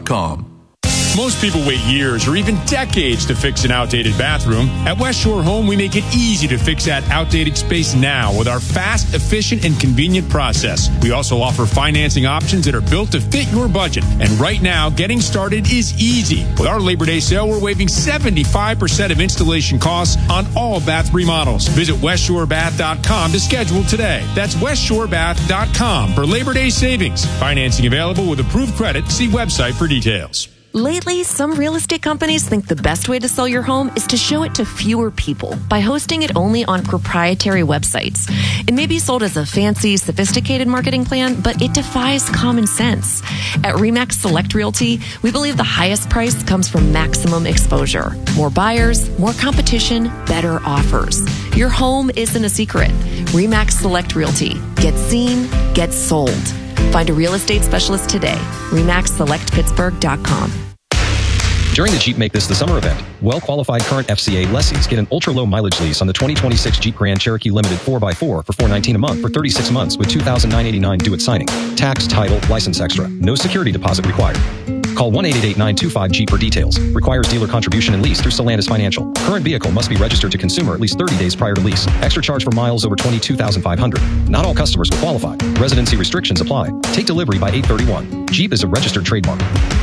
westshorehome.com. Most people wait years or even decades to fix an outdated bathroom. At West Shore Home, we make it easy to fix that outdated space now with our fast, efficient, and convenient process. We also offer financing options that are built to fit your budget. And right now, getting started is easy. With our Labor Day sale, we're waiving 75% of installation costs on all bath remodels. Visit westshorebath.com to schedule today. That's westshorebath.com for Labor Day savings. Financing available with approved credit. See website for details. Lately, some real estate companies think the best way to sell your home is to show it to fewer people by hosting it only on proprietary websites. It may be sold as a fancy, sophisticated marketing plan, but it defies common sense. At RE/MAX Select Realty, we believe the highest price comes from maximum exposure. More buyers, more competition, better offers. Your home isn't a secret. RE/MAX Select Realty. Get seen, get sold. Find a real estate specialist today. RE/MAXSelectPittsburgh.com. During the Jeep Make This the Summer event, well-qualified current FCA lessees get an ultra-low mileage lease on the 2026 Jeep Grand Cherokee Limited 4x4 for $419 a month for 36 months with $2,989 due at signing. Tax, title, license extra. No security deposit required. Call 1-888-925-JEEP for details. Requires dealer contribution and lease through Stellantis Financial. Current vehicle must be registered to consumer at least 30 days prior to lease. Extra charge for miles over 22,500. Not all customers will qualify. Residency restrictions apply. Take delivery by 8/31. Jeep is a registered trademark.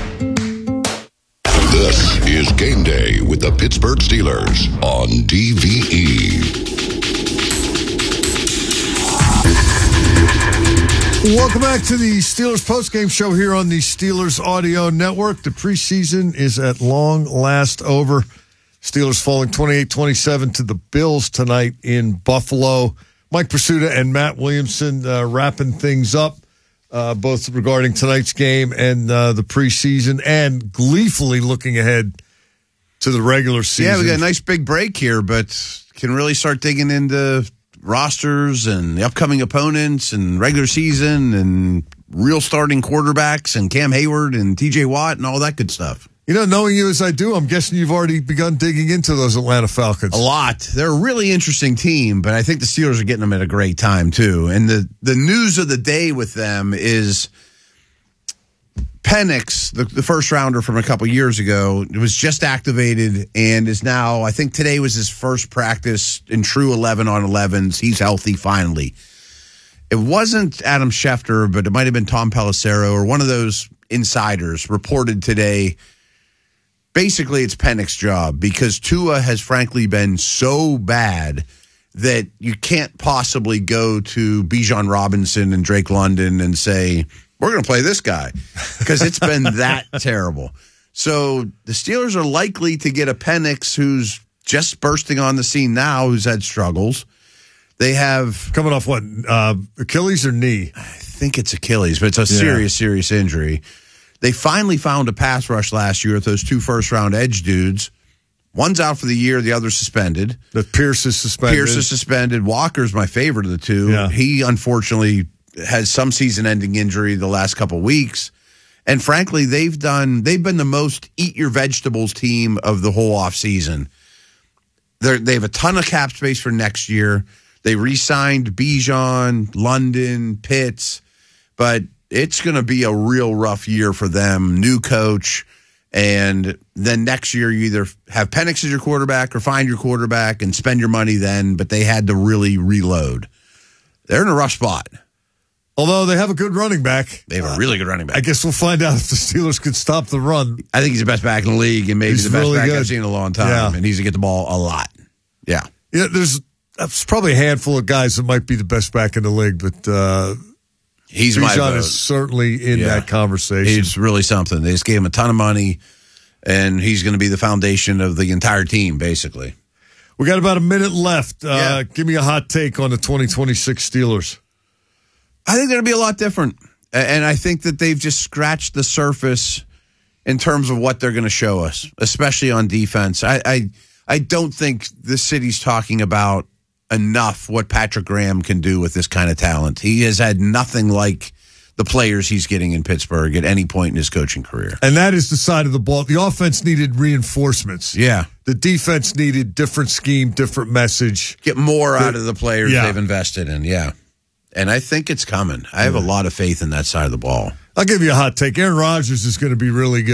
This is Game Day with the Pittsburgh Steelers on DVE. Welcome back to the Steelers postgame show here on the Steelers Audio Network. The preseason is at long last over. Steelers falling 28-27 to the Bills tonight in Buffalo. Mike Pursuta and Matt Williamson wrapping things up, both regarding tonight's game and the preseason, and gleefully looking ahead to the regular season. Yeah, we got a nice big break here, but can really start digging into rosters and the upcoming opponents and regular season and real starting quarterbacks and Cam Hayward and TJ Watt and all that good stuff. You know, knowing you as I do, I'm guessing you've already begun digging into those Atlanta Falcons. A lot. They're a really interesting team, but I think the Steelers are getting them at a great time, too. And the news of the day with them is Penix, the first rounder from a couple years ago, was just activated and is now, I think today was his first practice in true 11 on 11s. He's healthy finally. It wasn't Adam Schefter, but it might have been Tom Pelissero or one of those insiders reported today. Basically, it's Penix's job because Tua has frankly been so bad that you can't possibly go to Bijan Robinson and Drake London and say, we're going to play this guy because it's been that terrible. So the Steelers are likely to get a Penix who's just bursting on the scene now, who's had struggles. They have... Coming off what? Achilles or knee? I think it's Achilles, but it's a serious injury. They finally found a pass rush last year with those two first-round edge dudes. One's out for the year, the other's suspended. Pierce is suspended. Walker's my favorite of the two. Yeah. He, unfortunately, has some season-ending injury the last couple weeks. And frankly, they've been the most eat-your-vegetables team of the whole offseason. They have a ton of cap space for next year. They re-signed Bijan, London, Pitts, but it's going to be a real rough year for them. New coach, and then next year you either have Penix as your quarterback or find your quarterback and spend your money then, but they had to really reload. They're in a rough spot. Although they have a good running back. They have a really good running back. I guess we'll find out if the Steelers can stop the run. I think he's the best back in the league and maybe the best back I've seen in a long time, and he's going to get the ball a lot. Yeah. Yeah, there's probably a handful of guys that might be the best back in the league, but he's my vote. Bijan is certainly in that conversation. He's really something. They just gave him a ton of money, and he's going to be the foundation of the entire team, basically. We got about a minute left. Give me a hot take on the 2026 Steelers. I think they're going to be a lot different, and I think that they've just scratched the surface in terms of what they're going to show us, especially on defense. I don't think the city's talking about enough what Patrick Graham can do with this kind of talent. He has had nothing like the players he's getting in Pittsburgh at any point in his coaching career. And that is the side of the ball. The offense needed reinforcements. Yeah. The defense needed different scheme, different message. Get more out of the players they've invested in, And I think it's coming. I have a lot of faith in that side of the ball. I'll give you a hot take. Aaron Rodgers is going to be really good.